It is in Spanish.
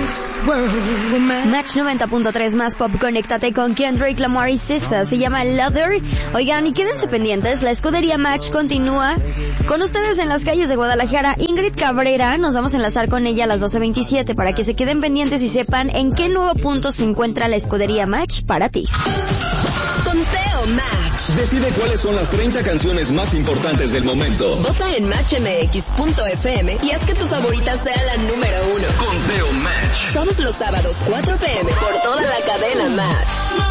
Match 90.3 más pop, conéctate con Kendrick Lamar y SZA, se llama Lover. Oigan, y quédense pendientes, la escudería Match continúa con ustedes en las calles de Guadalajara. Ingrid Cabrera, nos vamos a enlazar con ella a las 12:27 para que se queden pendientes y sepan en qué nuevo punto se encuentra la escudería Match para ti. Conteo Match. Decide cuáles son las 30 canciones más importantes del momento. Vota en matchmx.fm y haz que tu favorita sea la número 1. Conteo Match. Todos los sábados 4 p.m. por toda la cadena Match.